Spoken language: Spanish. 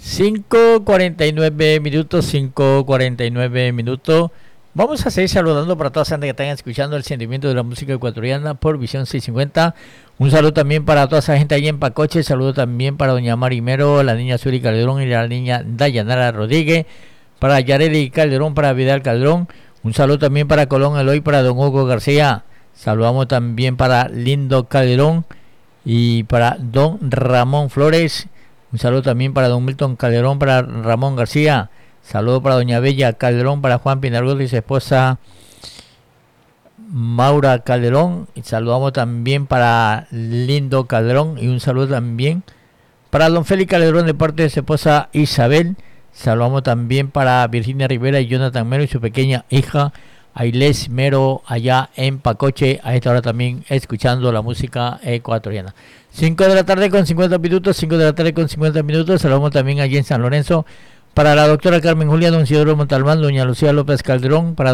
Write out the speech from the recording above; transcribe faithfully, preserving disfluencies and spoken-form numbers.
cinco cuarenta y nueve minutos, cinco cuarenta y nueve minutos. Vamos a seguir saludando para toda la gente que están escuchando el sentimiento de la música ecuatoriana por Visión seiscientos cincuenta. Un saludo también para toda esa gente allí en Pacoche. Saludo también para doña Marimero, la niña Suri Calderón y la niña Dayanara Rodríguez. Para Yareli Calderón, para Vidal Calderón. Un saludo también para Colón Eloy, para don Hugo García. Saludamos también para Lindo Calderón y para don Ramón Flores. Un saludo también para don Milton Calderón, para Ramón García. Saludo para doña Bella Calderón, para Juan Pinargol y su esposa Maura Calderón. Y saludamos también para Lindo Calderón y un saludo también para don Félix Calderón de parte de su esposa Isabel. Saludamos también para Virginia Rivera y Jonathan Mero y su pequeña hija Ailes Mero allá en Pacoche, a esta hora también escuchando la música ecuatoriana. cinco de la tarde con cincuenta minutos, cinco de la tarde con cincuenta minutos. Saludamos también allí en San Lorenzo para la doctora Carmen Julia, don Isidoro Montalbán, doña Lucía López Calderón, para